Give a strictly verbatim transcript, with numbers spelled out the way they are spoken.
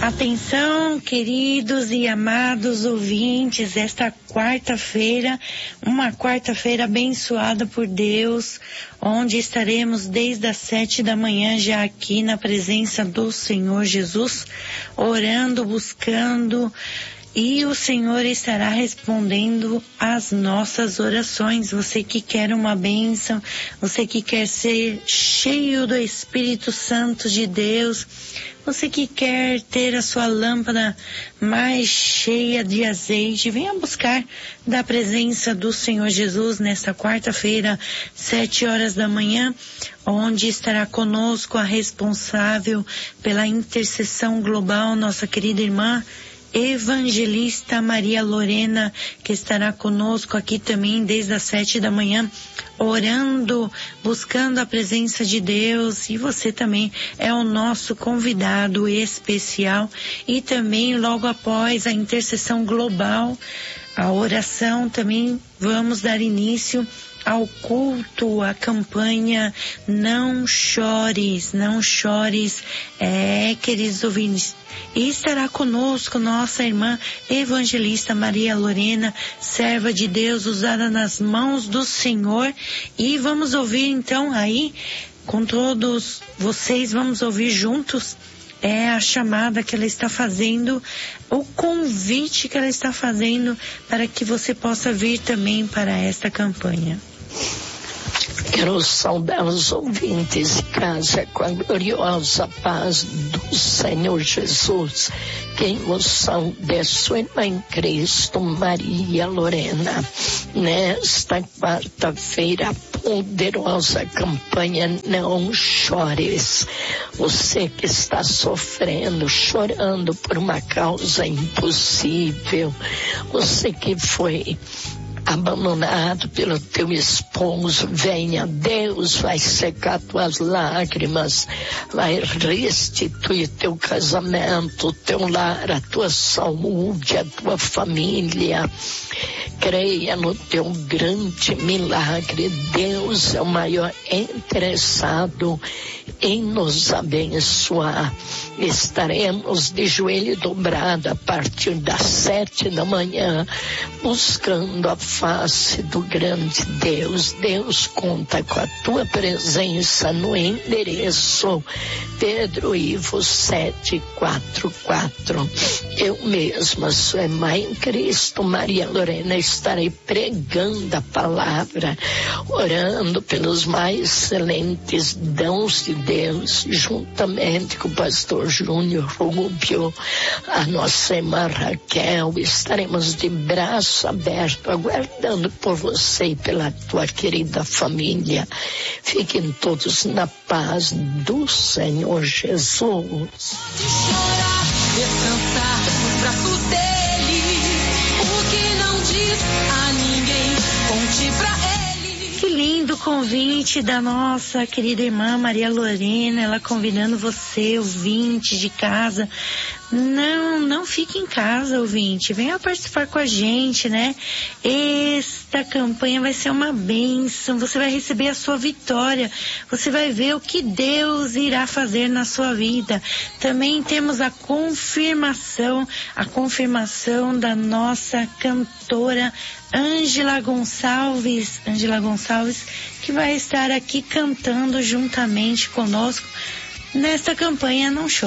Atenção, queridos e amados ouvintes, esta quarta-feira, uma quarta-feira abençoada por Deus, onde estaremos desde as sete da manhã já aqui na presença do Senhor Jesus, orando, buscando, e o Senhor estará respondendo às nossas orações. Você que quer uma bênção, você que quer ser cheio do Espírito Santo de Deus, você que quer ter a sua lâmpada mais cheia de azeite, venha buscar da presença do Senhor Jesus nesta quarta-feira, sete horas da manhã, onde estará conosco a responsável pela intercessão global, nossa querida irmã Evangelista Maria Lorena, que estará conosco aqui também desde as sete da manhã, orando, buscando a presença de Deus. E você também é o nosso convidado especial. E também logo após a intercessão global, a oração, também vamos dar início ao culto, à campanha Não Chores, Não Chores, é, queridos ouvintes. E estará conosco nossa irmã Evangelista Maria Lorena, serva de Deus, usada nas mãos do Senhor. E vamos ouvir então aí, com todos vocês, vamos ouvir juntos é a chamada que ela está fazendo, o convite que ela está fazendo para que você possa vir também para esta campanha. Quero saudar os ouvintes de casa com a gloriosa paz do Senhor Jesus. Que emoção de sua irmã em Cristo, Maria Lorena. Nesta quarta-feira, poderosa campanha Não Chores. Você que está sofrendo, chorando por uma causa impossível. Você que foi abandonado pelo teu esposo, venha, Deus vai secar tuas lágrimas, vai restituir teu casamento, teu lar, a tua saúde, a tua família. Creia no teu grande milagre. Deus é o maior interessado em nos abençoar. Estaremos de joelho dobrado a partir das sete da manhã, buscando a face do grande Deus. Deus conta com a tua presença no endereço Pedro Ivo sete quatro quatro. Eu mesma, sua irmã em Cristo, Maria Lorena, estarei pregando a palavra, orando pelos mais excelentes dons de Deus, juntamente com o pastor Júnior Rubio, a nossa irmã Raquel. Estaremos de braço aberto, aguardando por você e pela tua querida família. Fiquem todos na paz do Senhor Jesus. Chorar, descansar nos braços dele, o que não diz a ninguém, conte pra ele. Que lindo convite da nossa querida irmã Maria Lorena, ela convidando você, ouvinte de casa. Não, não fique em casa, ouvinte. Venha participar com a gente, né? Esta campanha vai ser uma bênção. Você vai receber a sua vitória. Você vai ver o que Deus irá fazer na sua vida. Também temos a confirmação, a confirmação da nossa cantora Ângela Gonçalves, Ângela Gonçalves, que vai estar aqui cantando juntamente conosco nesta campanha Não Chore.